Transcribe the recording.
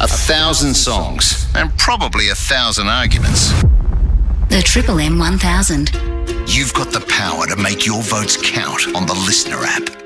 1,000 songs, and probably 1,000 arguments. The Triple M 1000. You've got the power to make your votes count on the Listener app.